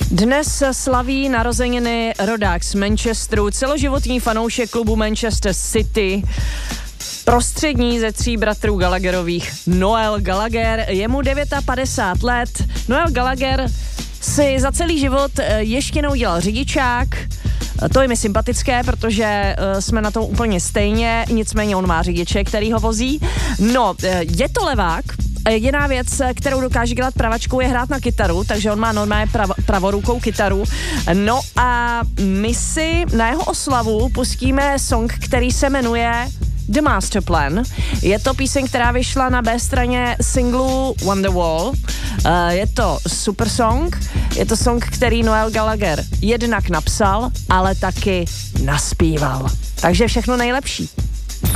Dnes slaví narozeniny rodák z Manchesteru, celoživotní fanoušek klubu Manchester City, prostřední ze 3 bratrů Gallagherových, Noel Gallagher, je mu 59 let. Noel Gallagher si za celý život ještě neudělal řidičák. To je mi sympatické, protože jsme na tom úplně stejně, nicméně on má řidiče, který ho vozí. No, je to levák. Jediná věc, kterou dokáže dělat pravačkou, je hrát na kytaru, takže on má normálně pravorukou kytaru. No a my si na jeho oslavu pustíme song, který se jmenuje The Master Plan. Je to píseň, která vyšla na B straně singlu Wonderwall. Je to super song, je to song, který Noel Gallagher jednak napsal, ale taky naspíval. Takže všechno nejlepší.